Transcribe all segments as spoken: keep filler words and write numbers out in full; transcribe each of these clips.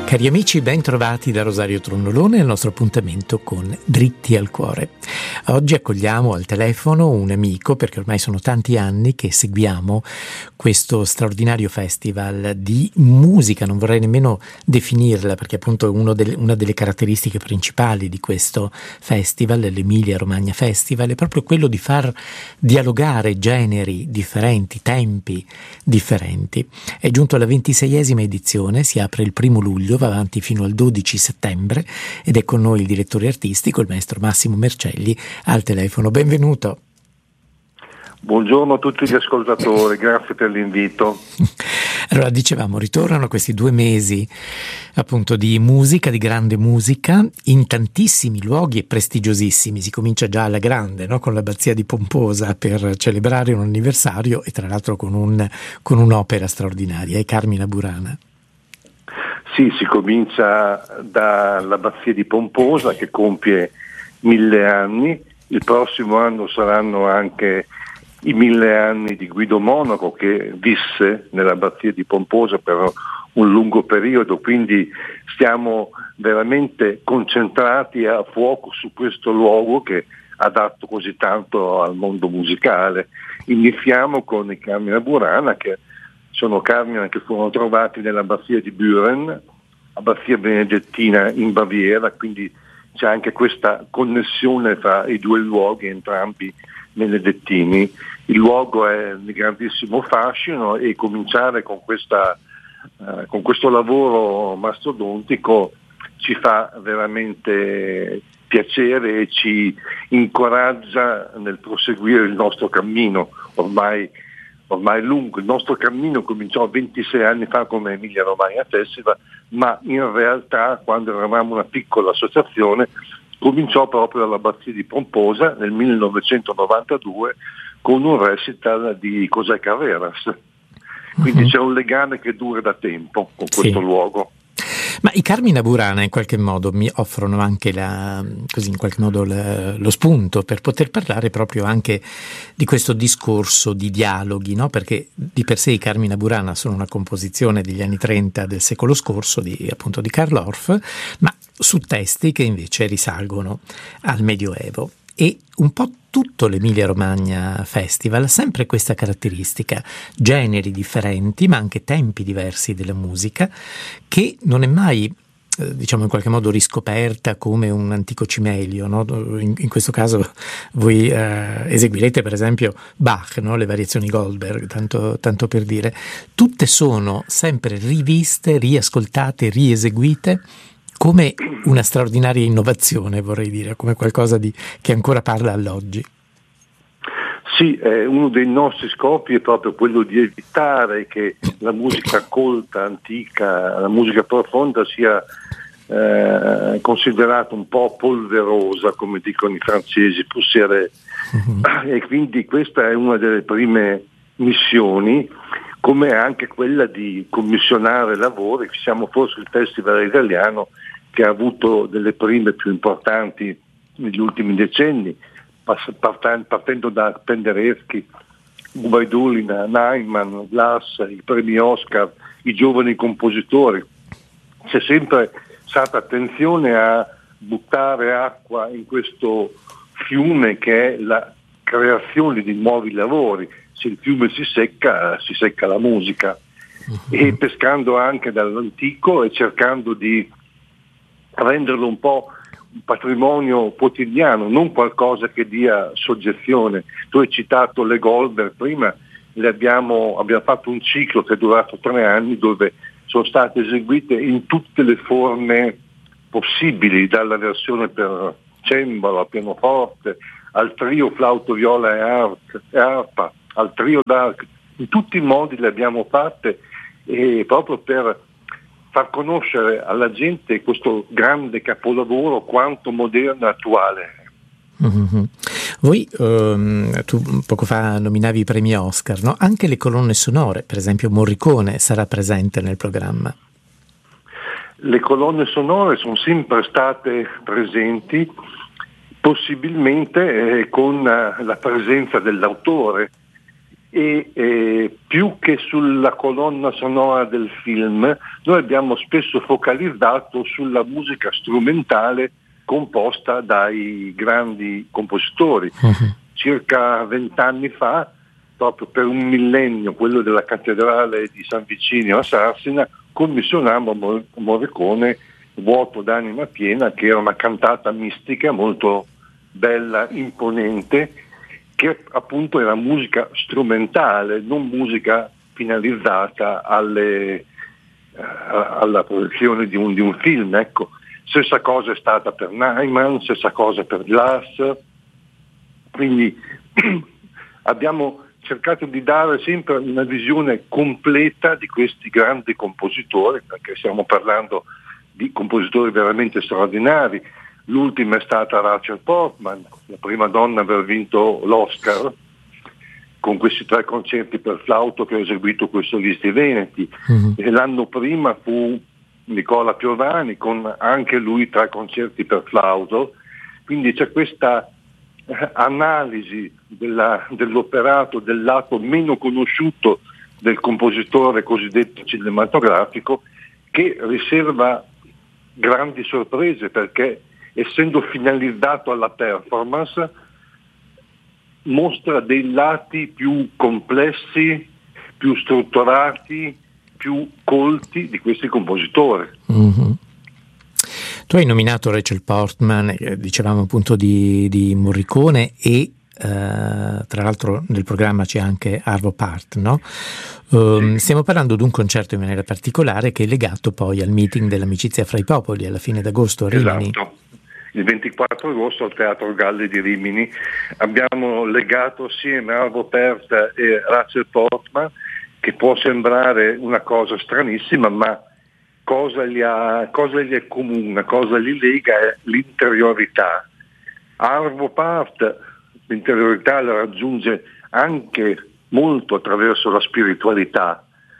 Cari amici, ben trovati da Rosario Tronnolone al nostro appuntamento con Dritti al Cuore. Oggi accogliamo al telefono un amico, perché ormai sono tanti anni che seguiamo questo straordinario festival di musica, non vorrei nemmeno definirla, perché appunto uno delle, una delle caratteristiche principali di questo festival, l'Emilia Romagna Festival, è proprio quello di far dialogare generi differenti, tempi differenti. È giunto alla ventiseiesima edizione, si apre il primo luglio, va avanti fino al dodici settembre ed è con noi il direttore artistico, il maestro Massimo Mercelli, al telefono. Benvenuto. Buongiorno a tutti gli ascoltatori, grazie per l'invito. Allora, dicevamo, ritornano questi due mesi appunto di musica, di grande musica, in tantissimi luoghi e prestigiosissimi. Si comincia già alla grande, no? Con l'Abbazia di Pomposa per celebrare un anniversario e tra l'altro con, un, con un'opera straordinaria, è Carmina Burana. Sì, si comincia dall'Abbazia di Pomposa che compie mille anni, il prossimo anno saranno anche i mille anni di Guido Monaco che visse nell'Abbazia di Pomposa per un lungo periodo, quindi stiamo veramente concentrati a fuoco su questo luogo che ha dato così tanto al mondo musicale. Iniziamo con i Carmina Burana, che sono Carmina che furono trovati nell'Abbazia di Büren, abbazia benedettina in Baviera, quindi c'è anche questa connessione tra i due luoghi, entrambi benedettini. Il luogo è di grandissimo fascino e cominciare con, questa, uh, con questo lavoro mastodontico ci fa veramente piacere e ci incoraggia nel proseguire il nostro cammino ormai, ormai lungo. Il nostro cammino cominciò ventisei anni fa come Emilia Romagna Festival, ma in realtà quando eravamo una piccola associazione cominciò proprio dall'Abbazia di Pomposa nel millenovecentonovantadue con un recital di José Carreras. Quindi uh-huh. C'è un legame che dura da tempo con questo sì. luogo. Ma i Carmina Burana in qualche modo mi offrono anche la, così in qualche modo la, lo spunto per poter parlare proprio anche di questo discorso di dialoghi, no? Perché di per sé i Carmina Burana sono una composizione degli anni trenta del secolo scorso, di, appunto di Carl Orff, ma su testi che invece risalgono al Medioevo. E un po' tutto l'Emilia Romagna Festival ha sempre questa caratteristica, generi differenti ma anche tempi diversi della musica, che non è mai eh, diciamo in qualche modo riscoperta come un antico cimelio, no? in, in questo caso voi eh, eseguirete per esempio Bach, no? Le variazioni Goldberg, tanto, tanto per dire. Tutte sono sempre riviste, riascoltate, rieseguite come una straordinaria innovazione, vorrei dire, come qualcosa di, che ancora parla all'oggi. Sì, eh, uno dei nostri scopi è proprio quello di evitare che la musica colta, antica, la musica profonda sia eh, considerata un po' polverosa, come dicono i francesi, poussiéreux. Uh-huh. E quindi questa è una delle prime missioni, come anche quella di commissionare lavori. Siamo forse il festival italiano che ha avuto delle prime più importanti negli ultimi decenni, partendo da Penderecki, Gubaidulina, Naiman, Glass, i premi Oscar, i giovani compositori. C'è sempre stata attenzione a buttare acqua in questo fiume che è la creazione di nuovi lavori. Se il fiume si secca, si secca la musica. Uh-huh. E pescando anche dall'antico e cercando di renderlo un po' un patrimonio quotidiano, non qualcosa che dia soggezione. Tu hai citato le Goldberg prima, le abbiamo, abbiamo fatto un ciclo che è durato tre anni dove sono state eseguite in tutte le forme possibili, dalla versione per cembalo, a pianoforte, al trio flauto, viola e, arp, e arpa, al trio d'arc. In tutti i modi le abbiamo fatte e proprio per far conoscere alla gente questo grande capolavoro quanto moderno e attuale. Mm-hmm. Voi um, tu poco fa nominavi i premi Oscar, no? Anche le colonne sonore, per esempio Morricone sarà presente nel programma. Le colonne sonore sono sempre state presenti, possibilmente eh, con uh, la presenza dell'autore. e eh, più che sulla colonna sonora del film noi abbiamo spesso focalizzato sulla musica strumentale composta dai grandi compositori. Uh-huh. Circa vent'anni fa, proprio per un millennio, quello della cattedrale di San Vicinio a Sarsina, commissionammo Morricone Vuoto d'anima piena, che era una cantata mistica molto bella, imponente, che appunto era musica strumentale, non musica finalizzata alle, alla proiezione di un, di un film. Ecco, stessa cosa è stata per Nyman, stessa cosa per Glass, quindi abbiamo cercato di dare sempre una visione completa di questi grandi compositori, perché stiamo parlando di compositori veramente straordinari. L'ultima è stata Rachel Portman, la prima donna ad aver vinto l'Oscar, con questi tre concerti per flauto che ha eseguito coi solisti veneti. Mm-hmm. E l'anno prima fu Nicola Piovani, con anche lui tre concerti per flauto. Quindi c'è questa eh, analisi della, dell'operato, del lato meno conosciuto del compositore cosiddetto cinematografico, che riserva grandi sorprese, perché essendo finalizzato alla performance mostra dei lati più complessi, più strutturati, più colti di questi compositori. Mm-hmm. Tu hai nominato Rachel Portman, eh, dicevamo appunto di, di Morricone, e Uh, tra l'altro nel programma c'è anche Arvo Pärt, no? Um, sì. Stiamo parlando di un concerto in maniera particolare che è legato poi al meeting dell'amicizia fra i popoli alla fine d'agosto a Rimini. Esatto, il ventiquattro agosto al Teatro Galli di Rimini abbiamo legato assieme Arvo Pärt e Rachel Portman, che può sembrare una cosa stranissima, ma cosa gli, ha, cosa gli è comune, cosa li lega è l'interiorità. Arvo Pärt l'interiorità la raggiunge anche molto attraverso la spiritualità,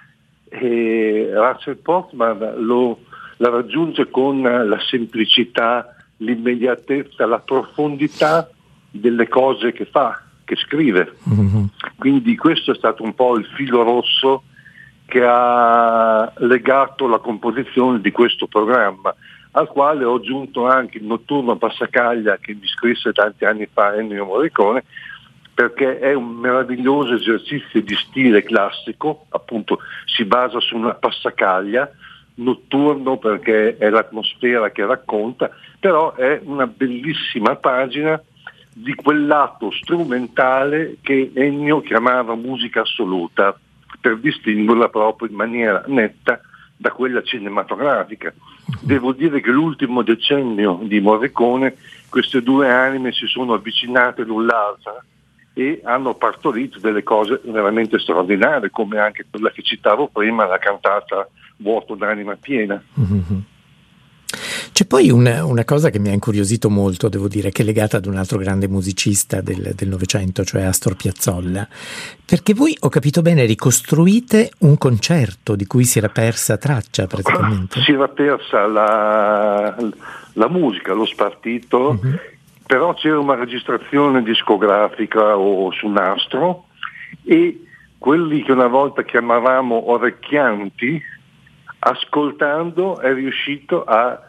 e Rachel Portman lo, la raggiunge con la semplicità, l'immediatezza, la profondità delle cose che fa, che scrive. Mm-hmm. Quindi questo è stato un po' il filo rosso che ha legato la composizione di questo programma, al quale ho aggiunto anche il Notturno a Passacaglia che mi scrisse tanti anni fa Ennio Morricone, perché è un meraviglioso esercizio di stile classico, appunto si basa su una passacaglia, notturno perché è l'atmosfera che racconta, però è una bellissima pagina di quel lato strumentale che Ennio chiamava musica assoluta, per distinguerla proprio in maniera netta da quella cinematografica. Devo dire che l'ultimo decennio di Morricone, queste due anime si sono avvicinate l'un l'altra e hanno partorito delle cose veramente straordinarie, come anche quella che citavo prima, la cantata Vuoto d'anima piena. Mm-hmm. C'è poi una, una cosa che mi ha incuriosito molto, devo dire, che è legata ad un altro grande musicista del, del Novecento, cioè Astor Piazzolla, perché voi, ho capito bene, ricostruite un concerto di cui si era persa traccia praticamente. Si era persa la, la musica, lo spartito, mm-hmm. però c'era una registrazione discografica o su nastro, e quelli che una volta chiamavamo orecchianti, ascoltando è riuscito a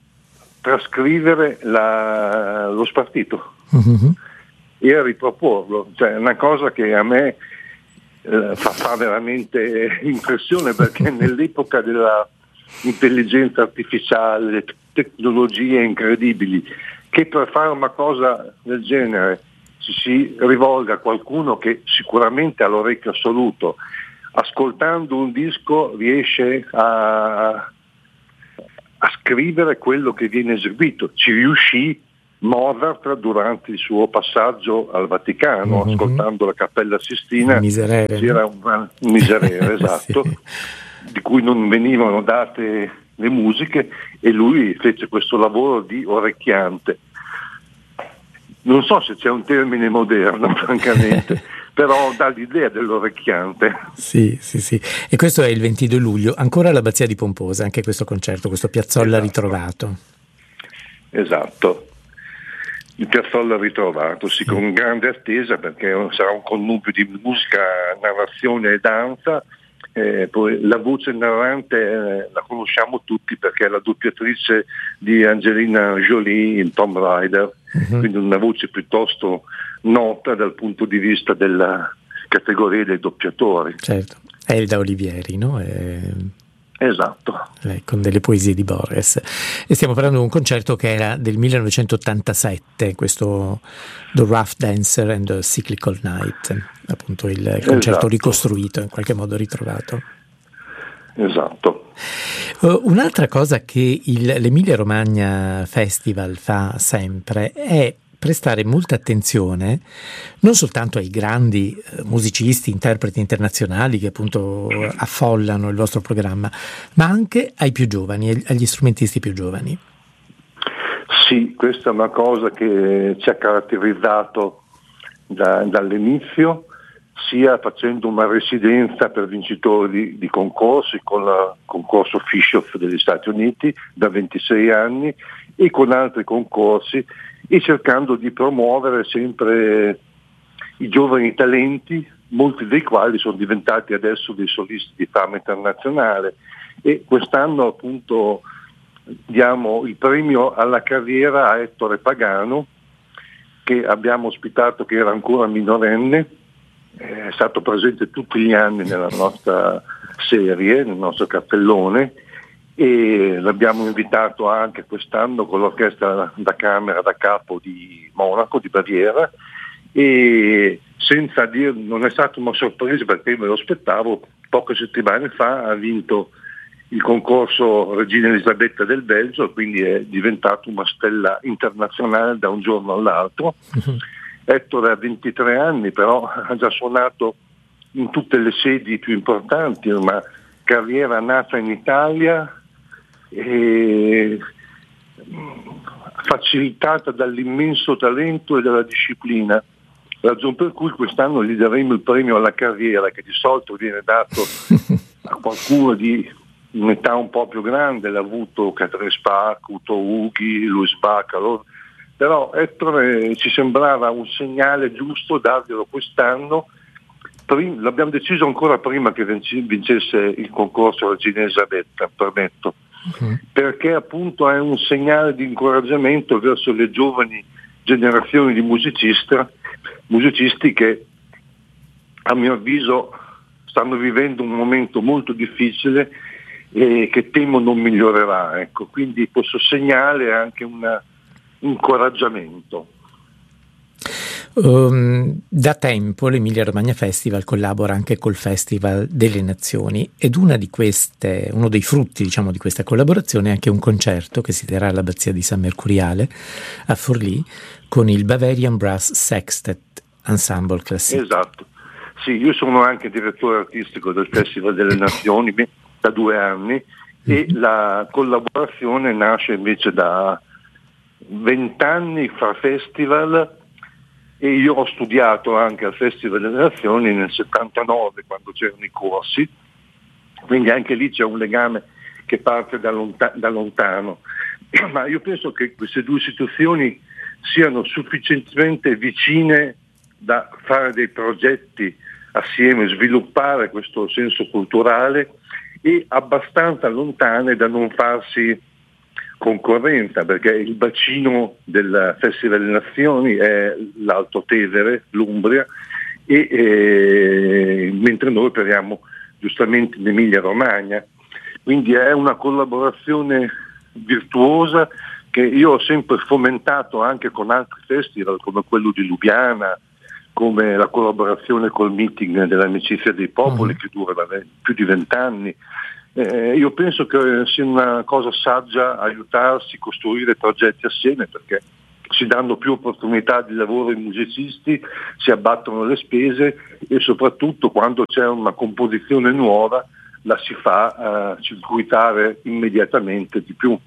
trascrivere la, lo spartito mm-hmm. e a riproporlo. Cioè, è una cosa che a me eh, fa, fa veramente impressione, perché nell'epoca della intelligenza artificiale, tecnologie incredibili, che per fare una cosa del genere ci si rivolga a qualcuno che sicuramente ha l'orecchio assoluto, ascoltando un disco riesce a a scrivere quello che viene eseguito. Ci riuscì Mozart durante il suo passaggio al Vaticano, mm-hmm. ascoltando la Cappella Sistina, Miserere, c'era un, un Miserere, esatto, sì. di cui non venivano date le musiche, e lui fece questo lavoro di orecchiante. Non so se c'è un termine moderno, francamente, però dà l'idea dell'orecchiante. Sì, sì, sì. E questo è il ventidue luglio, ancora all'Abbazia di Pomposa, anche questo concerto, questo Piazzolla esatto. ritrovato. Esatto. il Piazzolla ritrovato, sì, con grande attesa, perché sarà un connubio di musica, narrazione e danza. Eh, poi la voce narrante eh, la conosciamo tutti perché è la doppiatrice di Angelina Jolie in Tomb Raider, uh-huh. Quindi una voce piuttosto nota dal punto di vista della categoria dei doppiatori. Certo, Elda Olivieri, no? È... Esatto. Lei, con delle poesie di Borges. E stiamo parlando di un concerto che era del millenovecentottantasette, questo The Rough Dancer and the Cyclical Night, appunto il concerto esatto. ricostruito, in qualche modo ritrovato. Esatto. Uh, un'altra cosa che il, l'Emilia Romagna Festival fa sempre è prestare molta attenzione non soltanto ai grandi eh, musicisti, interpreti internazionali che appunto affollano il vostro programma, ma anche ai più giovani, agli strumentisti più giovani. Sì, questa è una cosa che ci ha caratterizzato da, dall'inizio, sia facendo una residenza per vincitori di, di concorsi con il concorso Fischoff degli Stati Uniti da ventisei anni e con altri concorsi, e cercando di promuovere sempre i giovani talenti, molti dei quali sono diventati adesso dei solisti di fama internazionale, e quest'anno appunto diamo il premio alla carriera a Ettore Pagano, che abbiamo ospitato, che era ancora minorenne, è stato presente tutti gli anni nella nostra serie, nel nostro cappellone, e l'abbiamo invitato anche quest'anno con l'orchestra da camera da capo di Monaco, di Baviera, e senza dire, non è stata una sorpresa perché me lo aspettavo, poche settimane fa ha vinto il concorso Regina Elisabetta del Belgio, quindi è diventato una stella internazionale da un giorno all'altro. Uh-huh. Ettore ha ventitré anni, però ha già suonato in tutte le sedi più importanti, una carriera nata in Italia e facilitata dall'immenso talento e dalla disciplina, ragion per cui quest'anno gli daremo il premio alla carriera, che di solito viene dato a qualcuno di un'età un po' più grande. L'ha avuto Catherine Spaak, Uto Ughi, Luis Bacalov, però Ettore ci sembrava un segnale giusto darglielo quest'anno. Prim- l'abbiamo deciso ancora prima che vincesse il concorso Regina Elisabetta, permetto, uh-huh. perché appunto è un segnale di incoraggiamento verso le giovani generazioni di musicisti, musicisti che a mio avviso stanno vivendo un momento molto difficile e che temo non migliorerà. Ecco, quindi questo segnale è anche un incoraggiamento. Um, da tempo l'Emilia Romagna Festival collabora anche col Festival delle Nazioni, ed una di queste, uno dei frutti, diciamo, di questa collaborazione è anche un concerto che si terrà all'Abbazia di San Mercuriale a Forlì con il Bavarian Brass Sextet Ensemble Classique. Esatto, sì, io sono anche direttore artistico del Festival delle Nazioni da due anni, mm-hmm. e la collaborazione nasce invece da vent'anni fra festival, e io ho studiato anche al Festival delle Nazioni nel settantanove, quando c'erano i corsi, quindi anche lì c'è un legame che parte da, lonta- da lontano, ma io penso che queste due situazioni siano sufficientemente vicine da fare dei progetti assieme, sviluppare questo senso culturale, e abbastanza lontane da non farsi concorrenza, perché il bacino del Festival delle Nazioni è l'Alto Tevere, l'Umbria, e eh, mentre noi operiamo giustamente in Emilia Romagna, quindi è una collaborazione virtuosa che io ho sempre fomentato anche con altri festival come quello di Lubiana, come la collaborazione col meeting dell'Amicizia dei Popoli, mm-hmm. che dura più di vent'anni. Eh, io penso che sia una cosa saggia aiutarsi a costruire progetti assieme, perché si danno più opportunità di lavoro ai musicisti, si abbattono le spese, e soprattutto quando c'è una composizione nuova la si fa uh, circuitare immediatamente di più.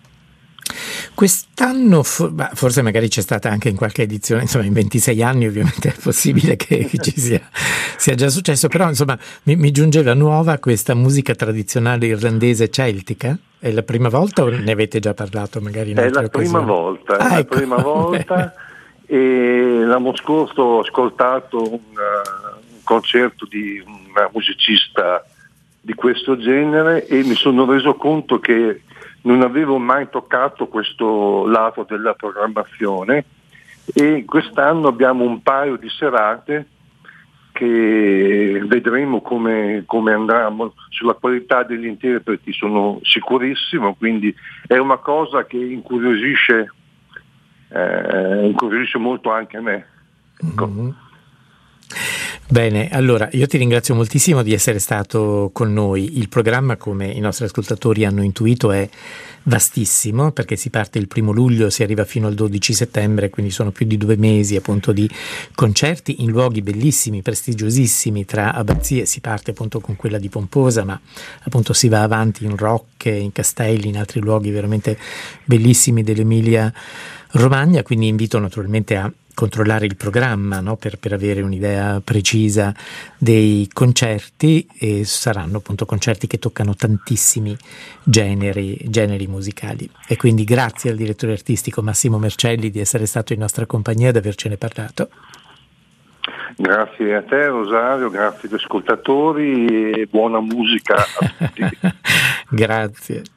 Quest'anno forse magari c'è stata anche in qualche edizione, insomma in ventisei anni ovviamente è possibile che, che ci sia, sia già successo, però insomma mi, mi giungeva nuova questa musica tradizionale irlandese celtica. È la prima volta o ne avete già parlato magari in È altre la prima occasioni? volta, Ah, è ecco. la prima volta e l'anno scorso ho ascoltato un, un concerto di una musicista di questo genere e mi sono reso conto che non avevo mai toccato questo lato della programmazione, e quest'anno abbiamo un paio di serate che vedremo come, come andrà. Sulla qualità degli interpreti sono sicurissimo, quindi è una cosa che incuriosisce, eh, incuriosisce molto anche me. Ecco. Mm-hmm. Bene, allora io ti ringrazio moltissimo di essere stato con noi. Il programma, come i nostri ascoltatori hanno intuito, è vastissimo, perché si parte il primo luglio, si arriva fino al dodici settembre, quindi sono più di due mesi appunto di concerti in luoghi bellissimi, prestigiosissimi. Tra abbazie si parte appunto con quella di Pomposa, ma appunto si va avanti in Rocche, in Castelli, in altri luoghi veramente bellissimi dell'Emilia Romagna, quindi invito naturalmente a controllare il programma, no? per, per avere un'idea precisa dei concerti, e saranno appunto concerti che toccano tantissimi generi, generi musicali. E quindi grazie al direttore artistico Massimo Mercelli di essere stato in nostra compagnia e di avercene parlato. Grazie a te Rosario, grazie agli ascoltatori e buona musica a tutti. Grazie.